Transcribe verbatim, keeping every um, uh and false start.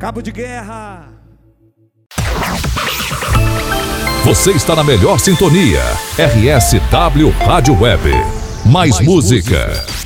Cabo de Guerra. Você está na melhor sintonia. R S W Rádio Web. Mais, Mais música. música.